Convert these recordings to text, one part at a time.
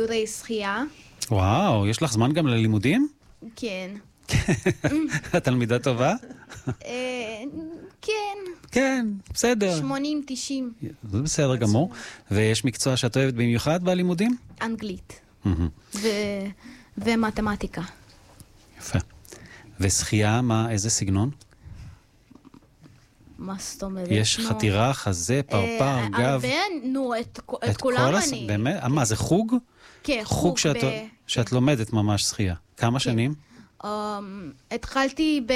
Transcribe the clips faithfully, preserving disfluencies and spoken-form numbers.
שיעורי שחייה. וואו, יש לך זמן גם ללימודים? כן. התלמידה טובה? כן. כן, בסדר. שמונים תשעים. זה בסדר גמור. ויש מקצוע שאת אוהבת במיוחד בלימודים? אנגלית. ומתמטיקה. יפה. ושחייה, מה, איזה סגנון? מה זאת אומרת? יש חתירה, חזה, פרפר, גב. הרבה, נו, את כולם אני. באמת? מה, זה חוג? כן, חוג שאת לומדת ממש שחייה. כמה שנים? התחלתי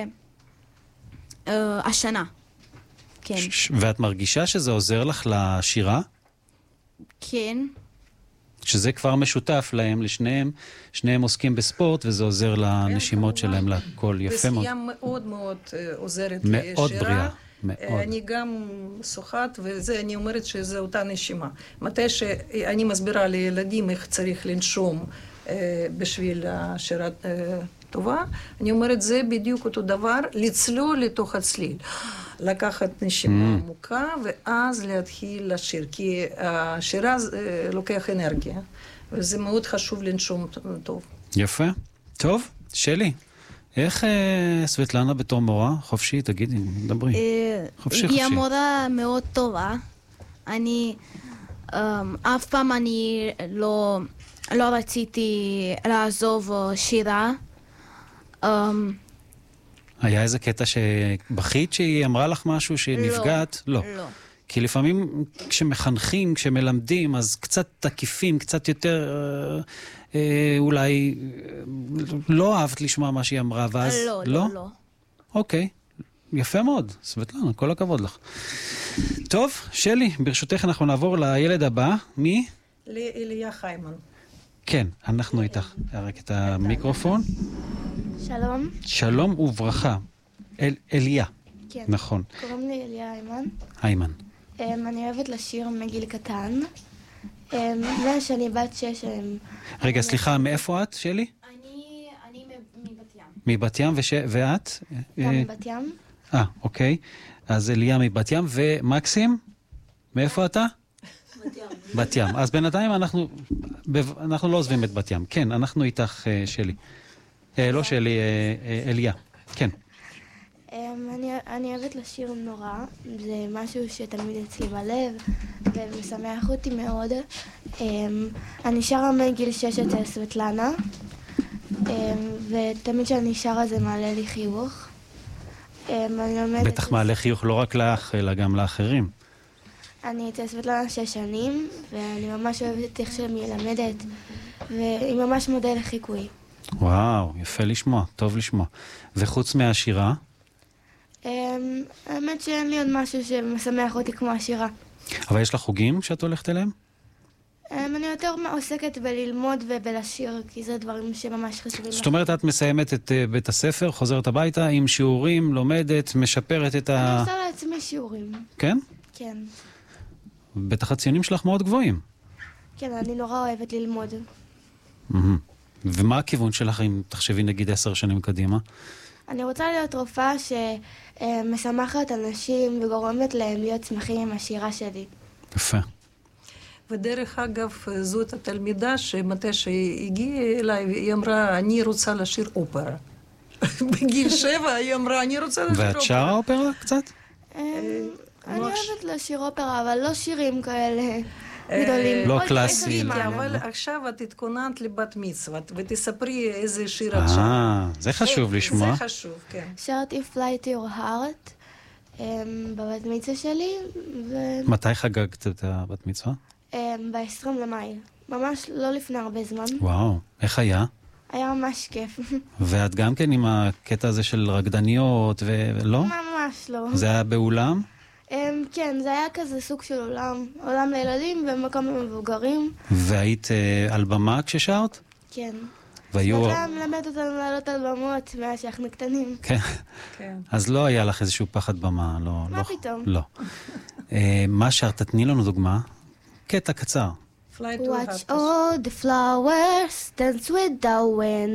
השנה. כן. ואת מרגישה שזה עוזר לך לשירה? כן. שזה כבר משותף להם, לשניהם, שניהם עוסקים בספורט, וזה עוזר לנשימות שלהם לכל יפה מאוד. ושחייה מאוד מאוד עוזרת לשירה. מאוד בריאה, מאוד. אני גם שוחת, וזה, אני אומרת שזה אותה נשימה. מתי שאני מסבירה לילדים איך צריך לנשום בשביל השירה טובה, אני אומרת, זה בדיוק אותו דבר, לצלול לתוך הצליל. לקחת נשימה עמוקה, ואז להתחיל לשיר, כי השירה לוקח אנרגיה, וזה מאוד חשוב לנשום טוב. יפה. טוב, שלי, איך סבטלנה בתור מורה? חופשי, תגידי, דברי. חופשי, חופשי. היא המורה מאוד טובה. אני, אף פעם אני לא, לא רציתי לעזוב שירה. היה איזה קטע שבכית שהיא אמרה לך משהו שנפגעת? לא. לא. כי לפעמים כשמחנכים, כשמלמדים, אז קצת תקיפים, קצת יותר, אה, אה, אולי לא אהבת לשמוע מה שהיא אמרה, ואז... לא, לא, לא. אוקיי, יפה מאוד, סבטלנה, כל הכבוד לך. טוב, שלי, ברשותך אנחנו נעבור לילד הבא, מי? לאליה חיימן. כן, אנחנו איתך. רק את המיקרופון. שלום. שלום וברכה. אל, אליה. כן. נכון. קוראים לי אליה היימן. היימן. Um, אני אוהבת לשיר מגיל קטן. Um, שאני בת שש... Um, רגע, סליחה, מאיפה את, שלי? אני, אני מבת ים. מבת ים, וש... ואת? גם מבת ים. אה, אוקיי. אז אליה מבת ים, ומקסים? מאיפה אתה? בת ים. בת ים. אז בינתיים אנחנו, אנחנו לא עוזבים את בת ים. כן, אנחנו איתך, שלי. לא שלי, אליה. כן. אני, אני אוהבת לשיר נורא, זה משהו שתמיד אצלי בלב ומשמח אותי מאוד. אני שרה מגיל שש אצל סבטלנה, ותמיד כשאני שרה זה מעלה לי חיוך. בטח מעלה חיוך לא רק לך, אלא גם לאחרים. אני אצל סבטלנה שש שנים, ואני ממש אוהבת איך שהיא מלמדת, והיא ממש מודל לחיקוי. וואו, יפה לשמוע, טוב לשמוע. וחוץ מהשירה? האמת שאין לי עוד משהו שמשמח אותי כמו השירה. אבל יש לך חוגים שאת הולכת אליהם? אני יותר עוסקת בללמוד ובלשיר, כי זה דברים שממש חשובים. זאת אומרת, את מסיימת את בית הספר, חוזרת הביתה עם שיעורים, לומדת, משפרת את ה... אני עושה לעצמי שיעורים. כן? כן. בטח הציונים שלך מאוד גבוהים. כן, אני נורא אוהבת ללמוד. ומה הכיוון שלך אם תחשבי נגיד עשר שנים קדימה? אני רוצה להיות רופאה שמשמחת אנשים וגורמת להם להיות שמחים עם השירה שלי. יפה. ודרך אגב, זאת התלמידה שמתי שהגיעה אליי, היא אמרה, אני רוצה לשיר אופרה. בגיל שבע היא אמרה, אני רוצה לשיר אופרה. ואת שרה אופרה קצת? אני אוהבת לשיר אופרה, אבל לא שירים כאלה גדולים. לא קלאסיים. אבל עכשיו את התכוננת לבת מצווה, ותספרי איזה שיר את שרה. אה, זה חשוב לשמוע. זה חשוב, כן. שרתי Fly to your heart בבת מצווה שלי. מתי חגגת את הבת מצווה? ב-עשרים למאי. ממש לא לפני הרבה זמן. וואו, איך היה? היה ממש כיף. ואת גם כן עם הקטע הזה של רקדניות ולא? ממש לא. זה היה באולם? כן, זה היה כזה סוג של עולם. עולם לילדים ומקום למבוגרים. והיית על במה כששרת? כן. והיו... סבטלנה מלמד אותנו לעלות על במות מאז שאנחנו קטנים. כן. אז לא היה לך איזשהו פחד במה, לא. מה פתאום? לא. מה שרת? תתני לנו דוגמה. קטע קצר. Watch all the flowers dance with the wind.